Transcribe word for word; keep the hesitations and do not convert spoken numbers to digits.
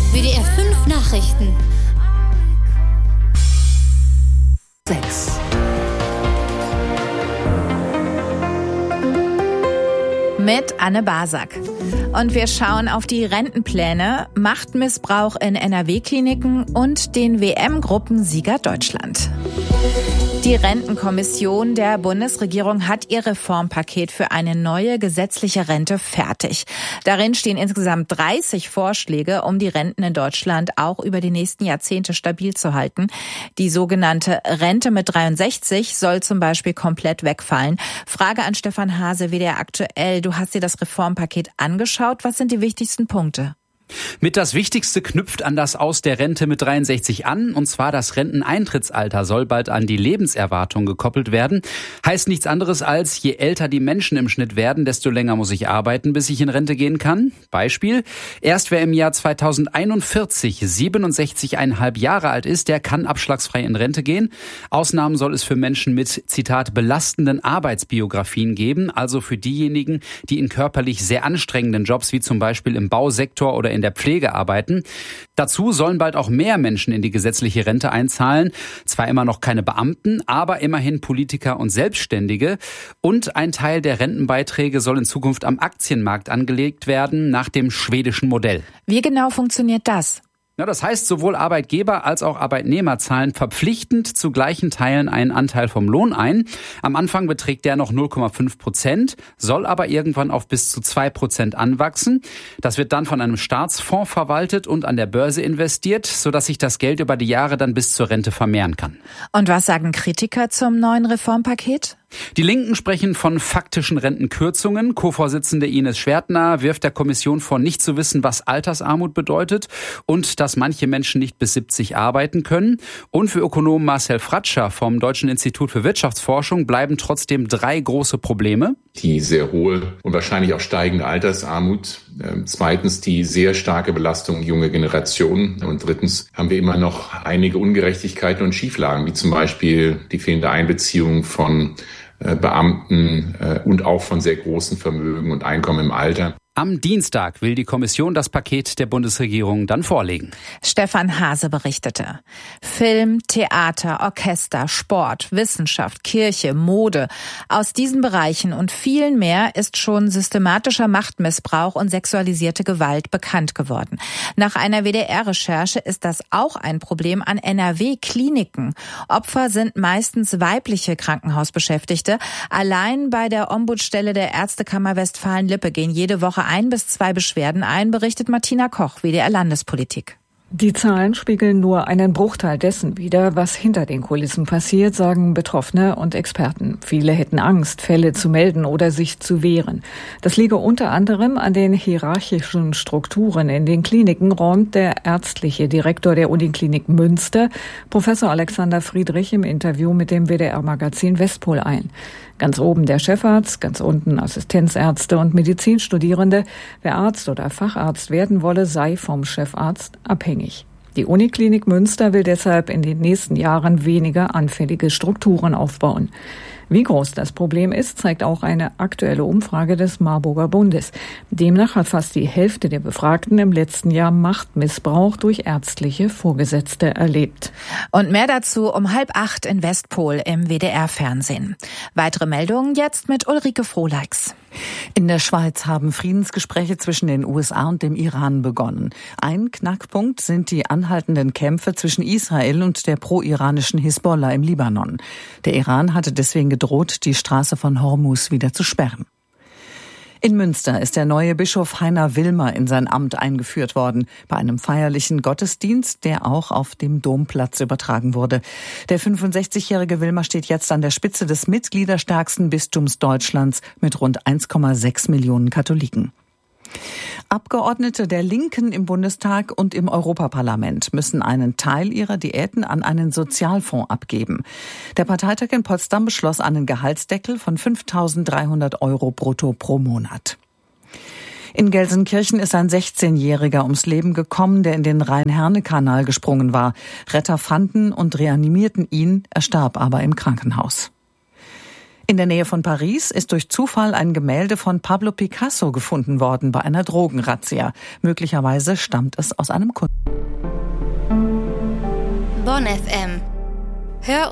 W D R fünf Nachrichten. sechs. Mit Anne Basak. Und wir schauen auf die Rentenpläne, Machtmissbrauch in N R W-Kliniken und den W M-Gruppensieger Deutschland. Die Rentenkommission der Bundesregierung hat ihr Reformpaket für eine neue gesetzliche Rente fertig. Darin stehen insgesamt dreißig Vorschläge, um die Renten in Deutschland auch über die nächsten Jahrzehnte stabil zu halten. Die sogenannte Rente mit dreiundsechzig soll zum Beispiel komplett wegfallen. Frage an Stefan Hase, W D R aktuell. Du hast dir das Reformpaket angeschaut. Was sind die wichtigsten Punkte? Mit das Wichtigste knüpft an das Aus der Rente mit dreiundsechzig an, und zwar das Renteneintrittsalter soll bald an die Lebenserwartung gekoppelt werden. Heißt nichts anderes als, je älter die Menschen im Schnitt werden, desto länger muss ich arbeiten, bis ich in Rente gehen kann. Beispiel: Erst wer im Jahr zweitausendeinundvierzig siebenundsechzig Komma fünf Jahre alt ist, der kann abschlagsfrei in Rente gehen. Ausnahmen soll es für Menschen mit, Zitat, belastenden Arbeitsbiografien geben, also für diejenigen, die in körperlich sehr anstrengenden Jobs wie zum Beispiel im Bausektor oder in der Pflege arbeiten. Dazu sollen bald auch mehr Menschen in die gesetzliche Rente einzahlen. Zwar immer noch keine Beamten, aber immerhin Politiker und Selbstständige. Und ein Teil der Rentenbeiträge soll in Zukunft am Aktienmarkt angelegt werden, nach dem schwedischen Modell. Wie genau funktioniert das? Ja, das heißt, sowohl Arbeitgeber als auch Arbeitnehmer zahlen verpflichtend zu gleichen Teilen einen Anteil vom Lohn ein. Am Anfang beträgt der noch null Komma fünf Prozent, soll aber irgendwann auf bis zu zwei Prozent anwachsen. Das wird dann von einem Staatsfonds verwaltet und an der Börse investiert, sodass sich das Geld über die Jahre dann bis zur Rente vermehren kann. Und was sagen Kritiker zum neuen Reformpaket? Die Linken sprechen von faktischen Rentenkürzungen. Co-Vorsitzende Ines Schwertner wirft der Kommission vor, nicht zu wissen, was Altersarmut bedeutet und dass manche Menschen nicht bis siebzig arbeiten können. Und für Ökonom Marcel Fratscher vom Deutschen Institut für Wirtschaftsforschung bleiben trotzdem drei große Probleme. Die sehr hohe und wahrscheinlich auch steigende Altersarmut. Zweitens die sehr starke Belastung junger Generationen. Und drittens haben wir immer noch einige Ungerechtigkeiten und Schieflagen, wie zum Beispiel die fehlende Einbeziehung von Beamten und auch von sehr großen Vermögen und Einkommen im Alter. Am Dienstag will die Kommission das Paket der Bundesregierung dann vorlegen. Stefan Hase berichtete. Film, Theater, Orchester, Sport, Wissenschaft, Kirche, Mode. Aus diesen Bereichen und vielen mehr ist schon systematischer Machtmissbrauch und sexualisierte Gewalt bekannt geworden. Nach einer W D R-Recherche ist das auch ein Problem an N R W-Kliniken. Opfer sind meistens weibliche Krankenhausbeschäftigte. Allein bei der Ombudsstelle der Ärztekammer Westfalen-Lippe gehen jede Woche ein bis zwei Beschwerden ein, berichtet Martina Koch, W D R Landespolitik. Die Zahlen spiegeln nur einen Bruchteil dessen wider, was hinter den Kulissen passiert, sagen Betroffene und Experten. Viele hätten Angst, Fälle zu melden oder sich zu wehren. Das liege unter anderem an den hierarchischen Strukturen in den Kliniken, räumt der ärztliche Direktor der Uniklinik Münster, Professor Alexander Friedrich, im Interview mit dem W D R-Magazin Westpol ein. Ganz oben der Chefarzt, ganz unten Assistenzärzte und Medizinstudierende. Wer Arzt oder Facharzt werden wolle, sei vom Chefarzt abhängig. Die Uniklinik Münster will deshalb in den nächsten Jahren weniger anfällige Strukturen aufbauen. Wie groß das Problem ist, zeigt auch eine aktuelle Umfrage des Marburger Bundes. Demnach hat fast die Hälfte der Befragten im letzten Jahr Machtmissbrauch durch ärztliche Vorgesetzte erlebt. Und mehr dazu um halb acht in Westpol im W D R-Fernsehen. Weitere Meldungen jetzt mit Ulrike Frohleix. In der Schweiz haben Friedensgespräche zwischen den U S A und dem Iran begonnen. Ein Knackpunkt sind die anhaltenden Kämpfe zwischen Israel und der pro-iranischen Hisbollah im Libanon. Der Iran hatte deswegen gedroht, die Straße von Hormuz wieder zu sperren. In Münster ist der neue Bischof Heiner Wilmer in sein Amt eingeführt worden, bei einem feierlichen Gottesdienst, der auch auf dem Domplatz übertragen wurde. Der fünfundsechzigjährige Wilmer steht jetzt an der Spitze des mitgliederstärksten Bistums Deutschlands mit rund eins Komma sechs Millionen Katholiken. Abgeordnete der Linken im Bundestag und im Europaparlament müssen einen Teil ihrer Diäten an einen Sozialfonds abgeben. Der Parteitag in Potsdam beschloss einen Gehaltsdeckel von fünftausenddreihundert Euro brutto pro Monat. In Gelsenkirchen ist ein sechzehnjähriger ums Leben gekommen, der in den Rhein-Herne-Kanal gesprungen war. Retter fanden und reanimierten ihn, er starb aber im Krankenhaus. In der Nähe von Paris ist durch Zufall ein Gemälde von Pablo Picasso gefunden worden bei einer Drogenrazzia. Möglicherweise stammt es aus einem Kunst. Bonn F M. Hör